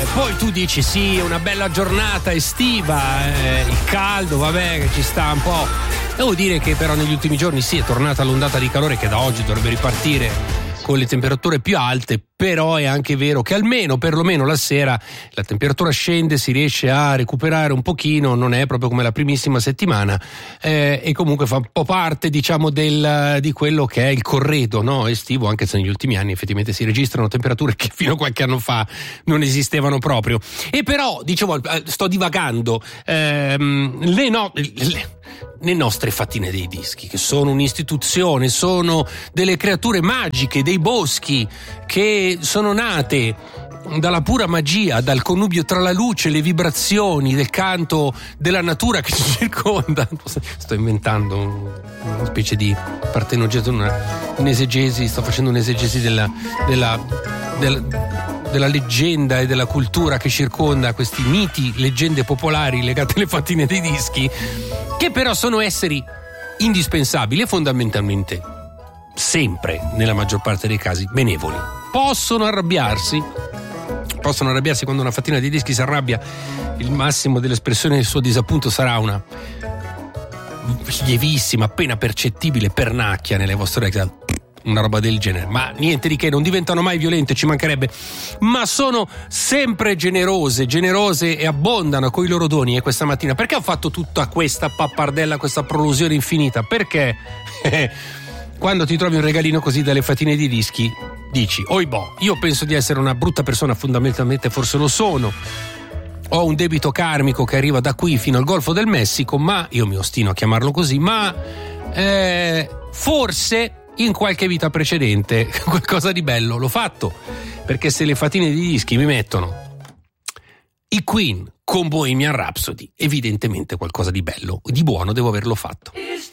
poi tu dici sì, è una bella giornata estiva, il caldo, vabbè, che ci sta un po'. Devo dire che però negli ultimi giorni sì, è tornata l'ondata di calore che da oggi dovrebbe ripartire con le temperature più alte, però è anche vero che almeno, perlomeno la sera, la temperatura scende, si riesce a recuperare un pochino, non è proprio come la primissima settimana, e comunque fa un po' parte, diciamo, di quello che è il corredo, no, estivo, anche se negli ultimi anni effettivamente si registrano temperature che fino a qualche anno fa non esistevano proprio. E però, dicevo, sto divagando, le nostre Fatine dei Dischi, che sono un'istituzione, sono delle creature magiche dei boschi che sono nate dalla pura magia, dal connubio tra la luce, le vibrazioni del canto della natura che ci circonda. Sto inventando una specie di partenoggetto, un'esegesi, sto facendo un'esegesi della leggenda e della cultura che circonda questi miti, leggende popolari legate alle Fatine dei Dischi, che però sono esseri indispensabili e fondamentalmente sempre, nella maggior parte dei casi, benevoli. Possono arrabbiarsi quando una Fatina dei Dischi si arrabbia. Il massimo dell'espressione del suo disappunto sarà una lievissima, appena percettibile pernacchia nelle vostre orecchie, una roba del genere, ma niente di che, non diventano mai violente, ci mancherebbe, ma sono sempre generose e abbondano coi loro doni. E questa mattina perché ho fatto tutta questa pappardella, questa prolusione infinita? Perché quando ti trovi un regalino così dalle Fatine di Dischi dici: oibò, io penso di essere una brutta persona, fondamentalmente forse lo sono, ho un debito karmico che arriva da qui fino al Golfo del Messico, ma io mi ostino a chiamarlo così, ma forse in qualche vita precedente qualcosa di bello l'ho fatto, perché se le Fatine di Dischi mi mettono i Queen con Bohemian Rhapsody, evidentemente qualcosa di bello, di buono devo averlo fatto.